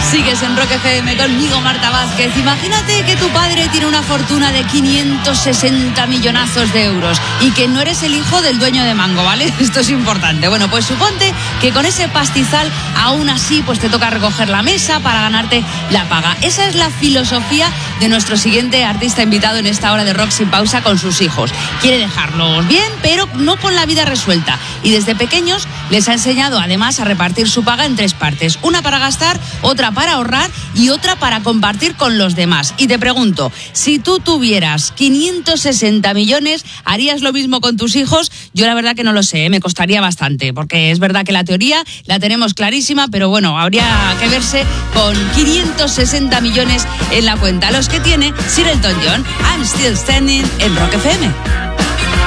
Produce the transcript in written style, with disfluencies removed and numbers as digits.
Sigues en Rock FM conmigo, Marta Vázquez. Imagínate que tu padre tiene una fortuna de 560 millonazos de euros y que no eres el hijo del dueño de Mango, ¿vale? Esto es importante. Bueno, pues suponte que con ese pastizal aún así pues te toca recoger la mesa para ganarte la paga. Esa es la filosofía de nuestro siguiente artista invitado en esta hora de Rock Sin Pausa con sus hijos. Quiere dejarlos bien, pero no con la vida resuelta. Y desde pequeños les ha enseñado además a repartir su paga en 3 partes. Una para gastar, otra para ahorrar y otra para compartir con los demás. Y te pregunto, si tú tuvieras 560 millones, ¿harías lo mismo con tus hijos? Yo la verdad que no lo sé, me costaría bastante, porque es verdad que la teoría la tenemos clarísima, pero bueno, habría que verse con 560 millones en la cuenta. Los que tiene Sir Elton John, I'm Still Standing en Rock FM.